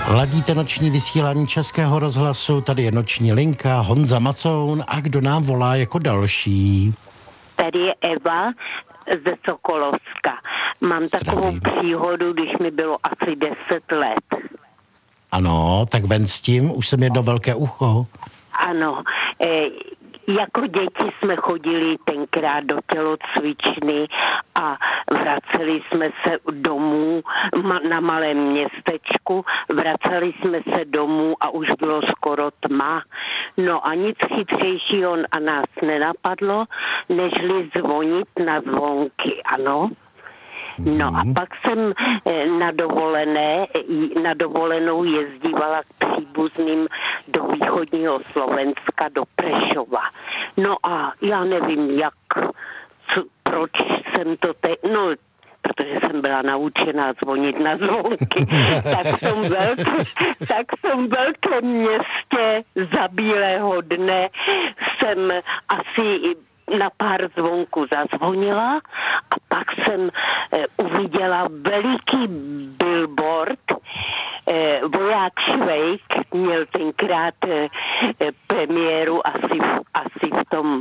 Ladíte noční vysílání Českého rozhlasu, tady je noční linka, Honza Macoun a kdo nám volá jako další? Tady je Eva ze Sokolovska. Mám takovou příhodu, když mi bylo asi 10 let. Ano, tak ven s tím, už jsem jedno velké ucho. Ano, jako děti jsme chodili tenkrát do tělocvičny a vraceli jsme se domů na malém městečku, vraceli jsme se domů a už bylo skoro tma. No a nic chytřejšího a nás nenapadlo, nežli zvonit na zvonky, ano. No a pak jsem na dovolenou jezdívala k příbuzným do východního Slovenska, do Prešova. No a já nevím proč jsem to protože jsem byla naučená zvonit na zvonky, tak jsem v velkém městě za bílého dne jsem asi na pár zvonků zazvonila a pak jsem uviděla veliký billboard. Voják Švejk měl tenkrát premiéru asi v tom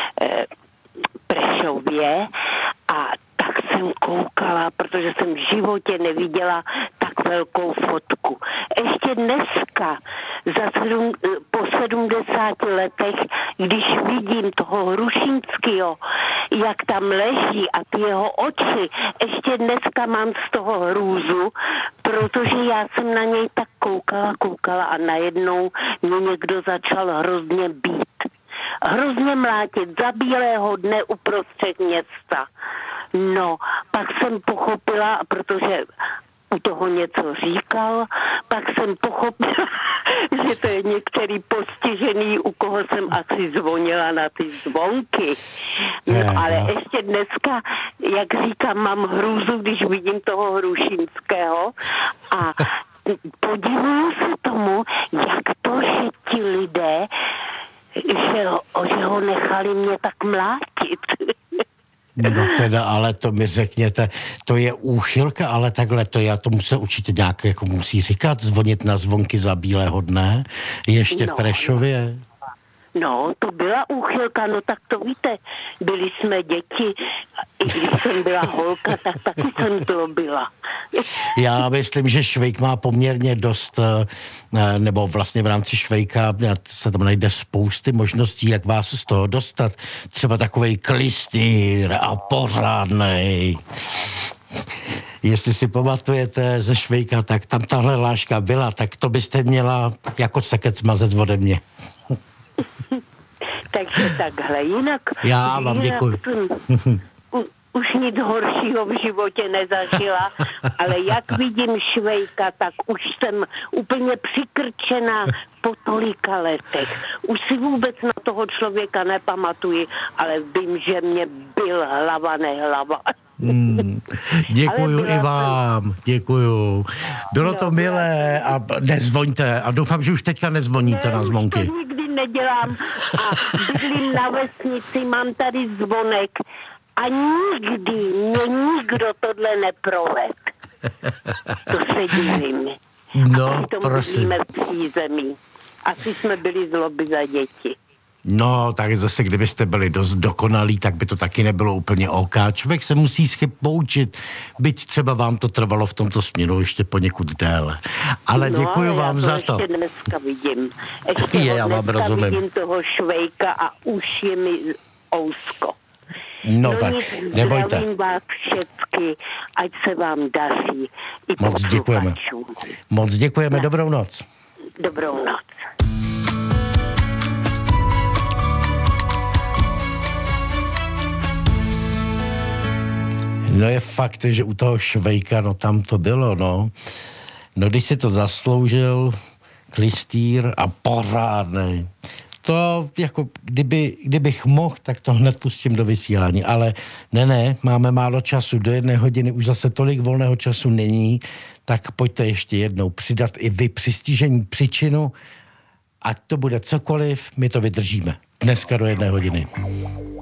Prešově a tak jsem koukala, protože jsem v životě neviděla tak velkou fotku. Ještě dneska, po 70 letech, když vidím toho Hrušínského, jak tam leží a ty jeho oči, ještě dneska mám z toho hrůzu, protože já jsem na něj tak koukala a najednou mě někdo začal hrozně být. Hrozně mlátit za bílého dne uprostřed města. No, pak jsem pochopila, protože u toho něco říkal, pak jsem pochopila, že to je některý postižený, u koho jsem asi zvonila na ty zvonky. No, ale ještě dneska, jak říkám, mám hrůzu, když vidím toho Hrušínského a podivuju se tomu, jak to, že ti lidé že ho nechali mě tak mlátit. No teda, ale to mi řekněte, to je úchylka, ale takhle tomu se určitě nějak jako musí říkat, zvonit na zvonky za bílého dne, ještě v Prešově. No, to byla úchylka, no tak to víte, byli jsme děti, i když jsem byla holka, tak taky jsem to byla. Já myslím, že Švejk má poměrně dost, nebo vlastně v rámci Švejka se tam najde spousty možností, jak vás z toho dostat. Třeba takovej klistýr a pořádnej. Jestli si pamatujete ze Švejka, tak tam tahle láška byla, tak to byste měla jako cekec mazet ode mě. Takže takhle, jinak... Já vám děkuji. Už nic horšího v životě nezažila, ale jak vidím Švejka, tak už jsem úplně přikrčená po tolika letech. Už si vůbec na toho člověka nepamatuji, ale vím, že mě byl hlava nehlava. Děkuju i vám, děkuju. Bylo to milé a nezvoňte a doufám, že už teďka nezvoníte na zvonky. To nikdy nedělám a bydlím na vesnici, mám tady zvonek a nikdy mě nikdo tohle neproved. To se divím. No, prosím. Bydlíme v přízemí. Asi jsme byli zloby za děti. No, tak zase, kdybyste byli dost dokonalí, tak by to taky nebylo úplně OK. Člověk se musí z chyb poučit, byť třeba vám to trvalo v tomto směru ještě poněkud déle. Ale děkuju vám za to. Ještě dneska vidím. Já vám rozumím. Vidím toho Švejka a už je mi ousko. No tak, nebojte. Zdravím vás všechny, ať se vám daří. Moc děkujeme. Moc děkujeme, dobrou noc. Dobrou noc. No je fakt, že u toho Švejka, no tam to bylo, no. No když si to zasloužil, klistýr a pořádnej. To jako, kdybych mohl, tak to hned pustím do vysílání, ale ne, máme málo času, do 1 hodiny už zase tolik volného času není, tak pojďte ještě jednou přidat i vy přistižení příčinu, ať to bude cokoliv, my to vydržíme. Dneska do 1 hodiny.